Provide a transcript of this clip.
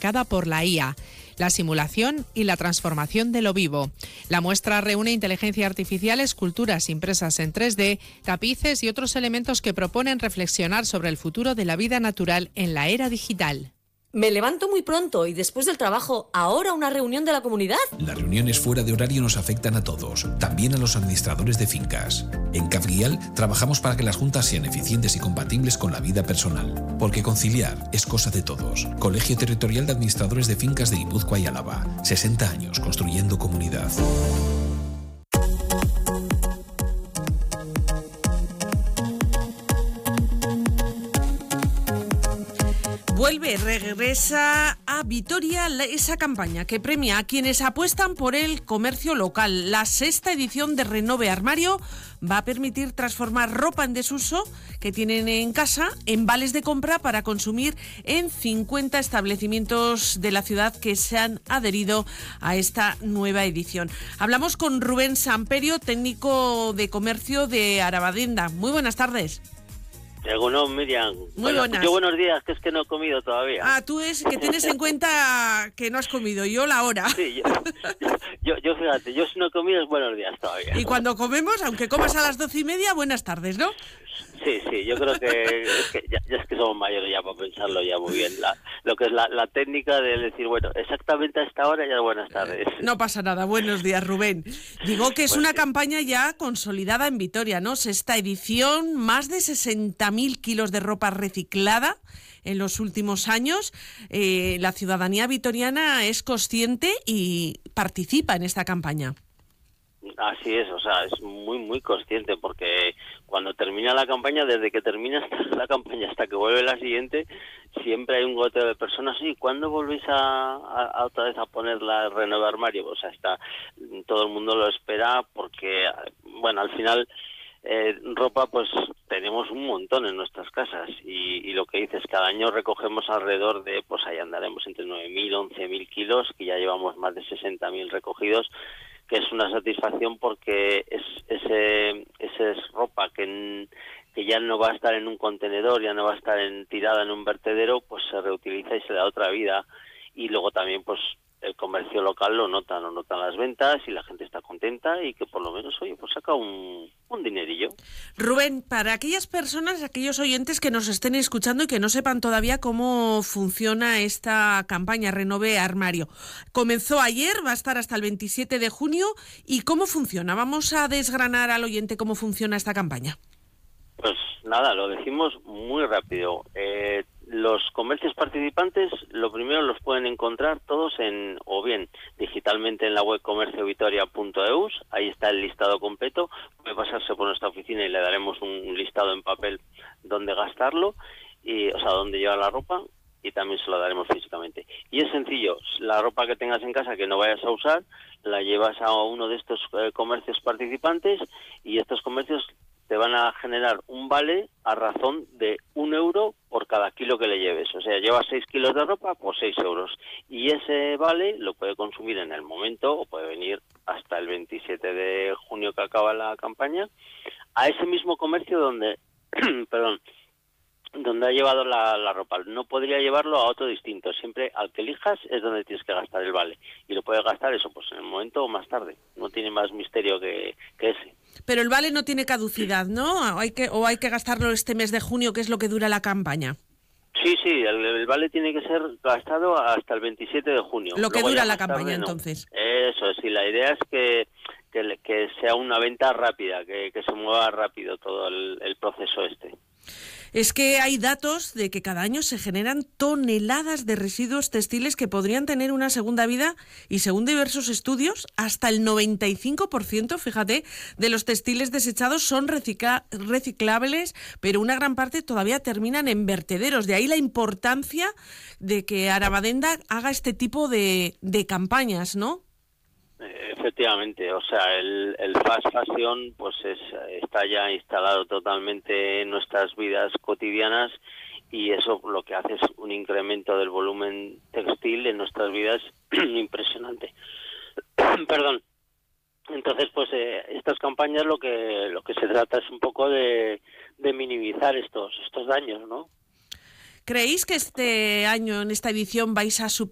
marcada por la IA, la simulación y la transformación de lo vivo. La muestra reúne inteligencia artificial, esculturas impresas en 3D, tapices y otros elementos que proponen reflexionar sobre el futuro de la vida natural en la era digital. Me levanto muy pronto y después del trabajo, ¿ahora una reunión de la comunidad? Las reuniones fuera de horario nos afectan a todos, también a los administradores de fincas. En Cafrial trabajamos para que las juntas sean eficientes y compatibles con la vida personal, porque conciliar es cosa de todos. Colegio Territorial de Administradores de Fincas de Guipúzcoa y Álava. 60 años construyendo comunidad. Regresa a Vitoria esa campaña que premia a quienes apuestan por el comercio local. La 6ª edición de Renove Armario va a permitir transformar ropa en desuso que tienen en casa en vales de compra para consumir en 50 establecimientos de la ciudad que se han adherido a esta nueva edición. Hablamos con Rubén Samperio, técnico de comercio de Arabadenda. Muy buenas tardes. Egunon, Miriam. Muy buenas. Yo buenos días, que es que no he comido todavía. Ah, tú es que tienes en cuenta que no has comido, yo la hora. Sí, yo fíjate, yo si no he comido es buenos días todavía. Y cuando comemos, aunque comas a las 12:30, buenas tardes, ¿no? Sí, yo creo que ya es que somos mayores ya para pensarlo ya muy bien. Lo que es la técnica de decir, bueno, exactamente a esta hora ya buenas tardes. No pasa nada, buenos días, Rubén. Digo que es una campaña ya consolidada en Vitoria, ¿no? 6ª edición, más de 60.000 kilos de ropa reciclada en los últimos años. La ciudadanía vitoriana es consciente y participa en esta campaña. Así es, o sea, es muy, muy consciente, porque cuando termina la campaña, desde que termina la campaña hasta que vuelve la siguiente, siempre hay un goteo de personas. ¿Y cuándo volvéis a otra vez a poner la Renove Armario? O sea, todo el mundo lo espera porque, bueno, al final ropa pues tenemos un montón en nuestras casas y lo que dices, cada año recogemos alrededor de, pues ahí andaremos entre 9.000, 11.000 kilos, que ya llevamos más de 60.000 recogidos, que es una satisfacción porque es ropa que ya no va a estar en un contenedor, ya no va a estar tirada en un vertedero, pues se reutiliza y se da otra vida. Y luego también pues el comercio local lo notan las ventas y la gente está contenta y que por lo menos, oye, pues saca un dinerillo. Rubén, para aquellas personas, aquellos oyentes que nos estén escuchando y que no sepan todavía cómo funciona esta campaña Renove Armario. Comenzó ayer, va a estar hasta el 27 de junio. ¿Y cómo funciona? Vamos a desgranar al oyente cómo funciona esta campaña. Pues nada, lo decimos muy rápido. Los comercios participantes, lo primero los pueden encontrar todos o bien digitalmente en la web comerciovitoria.eus, ahí está el listado completo, puede pasarse por nuestra oficina y le daremos un listado en papel donde gastarlo, donde llevar la ropa, y también se lo daremos físicamente. Y es sencillo, la ropa que tengas en casa que no vayas a usar, la llevas a uno de estos comercios participantes y estos comercios te van a generar un vale a razón de 1 euro por cada kilo que le lleves. O sea, llevas 6 kilos de ropa por 6 euros. Y ese vale lo puede consumir en el momento o puede venir hasta el 27 de junio que acaba la campaña a ese mismo comercio donde donde ha llevado la ropa. No podría llevarlo a otro distinto. Siempre al que elijas es donde tienes que gastar el vale. Y lo puedes gastar eso pues en el momento o más tarde. No tiene más misterio que ese. Pero el vale no tiene caducidad, ¿no? Hay que gastarlo este mes de junio, que es lo que dura la campaña. Sí, el vale tiene que ser gastado hasta el 27 de junio. Lo que Luego dura la campaña, tarde, no. entonces. Eso, sí, la idea es que sea una venta rápida, que se mueva rápido todo el proceso este. Es que hay datos de que cada año se generan toneladas de residuos textiles que podrían tener una segunda vida y, según diversos estudios, hasta el 95%, fíjate, de los textiles desechados son reciclables, pero una gran parte todavía terminan en vertederos. De ahí la importancia de que Arabadenda haga este tipo de campañas, ¿no? Efectivamente, o sea, el fast fashion pues está ya instalado totalmente en nuestras vidas cotidianas y eso lo que hace es un incremento del volumen textil en nuestras vidas impresionante. Perdón. Entonces, pues estas campañas lo que se trata es un poco de minimizar estos daños, ¿no? ¿Creéis que este año, en esta edición, vais a